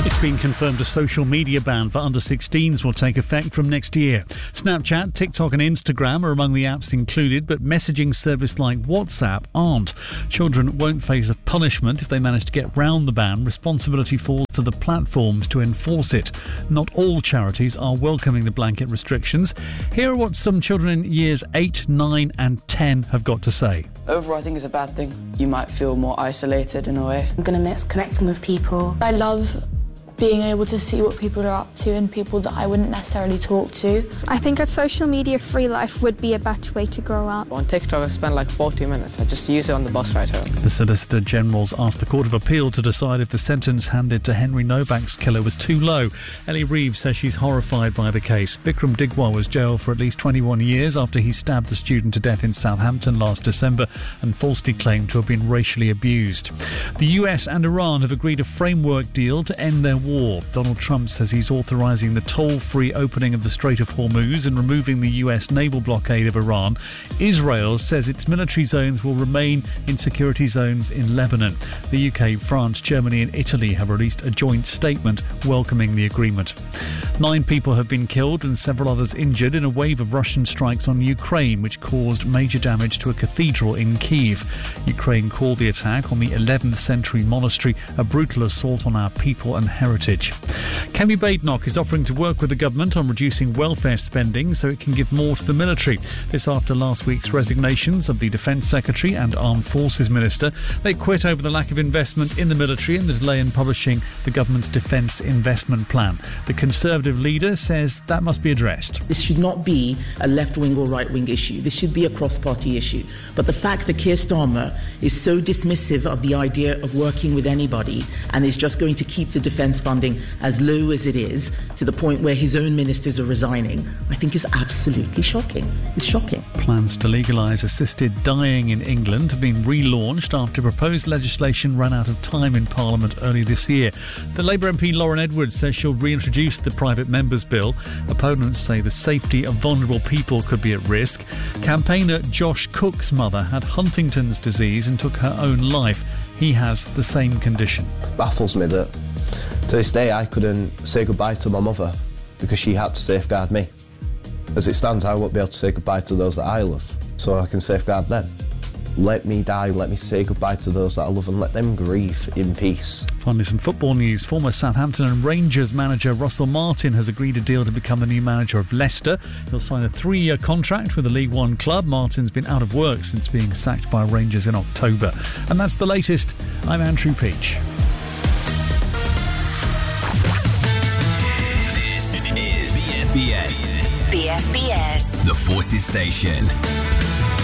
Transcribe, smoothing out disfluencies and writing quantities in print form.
It's been confirmed a social media ban for under-16s will take effect from next year. Snapchat, TikTok and Instagram are among the apps included, but messaging service like WhatsApp aren't. Children won't face a punishment if they manage to get round the ban. Responsibility falls to the platforms to enforce it. Not all charities are welcoming the blanket restrictions. Here are what some children in years 8, 9 and 10 have got to say. Overall, I think it's a bad thing. You might feel more isolated in a way. I'm going to miss connecting with people. I love being able to see what people are up to and people that I wouldn't necessarily talk to. I think a social media free life would be a better way to grow up. On TikTok I spend like 40 minutes. I just use it on the bus ride home. The Solicitor General's asked the Court of Appeal to decide if the sentence handed to Henry Novak's killer was too low. Ellie Reeves says she's horrified by the case. Vikram Digwal was jailed for at least 21 years after he stabbed the student to death in Southampton last December and falsely claimed to have been racially abused. The US and Iran have agreed a framework deal to end their war. Donald Trump says he's authorising the toll-free opening of the Strait of Hormuz and removing the US naval blockade of Iran. Israel says its military zones will remain in security zones in Lebanon. The UK, France, Germany and Italy have released a joint statement welcoming the agreement. 9 people have been killed and several others injured in a wave of Russian strikes on Ukraine, which caused major damage to a cathedral in Kyiv. Ukraine called the attack on the 11th century monastery a brutal assault on our people and heritage. Kemi Badenoch is offering to work with the government on reducing welfare spending so it can give more to the military. This after last week's resignations of the Defence Secretary and Armed Forces Minister. They quit over the lack of investment in the military and the delay in publishing the government's Defence Investment Plan. The Conservative leader says that must be addressed. This should not be a left-wing or right-wing issue. This should be a cross-party issue. But the fact that Keir Starmer is so dismissive of the idea of working with anybody and is just going to keep the defence funding as low as it is, to the point where his own ministers are resigning, I think is absolutely shocking. It's shocking. Plans to legalise assisted dying in England have been relaunched after proposed legislation ran out of time in Parliament early this year. The Labour MP Lauren Edwards says she'll reintroduce the private members' bill. Opponents say the safety of vulnerable people could be at risk. Campaigner Josh Cook's mother had Huntington's disease and took her own life. He has the same condition. It baffles me that to this day I couldn't say goodbye to my mother because she had to safeguard me. As it stands, I won't be able to say goodbye to those that I love, so I can safeguard them. Let me die, let me say goodbye to those that I love and let them grieve in peace. Finally, some football news. Former Southampton and Rangers manager Russell Martin has agreed a deal to become the new manager of Leicester. He'll sign a 3-year contract with the League One club. Martin's been out of work since being sacked by Rangers in October. And that's the latest. I'm Andrew Peach. BFBS. The Forces Station.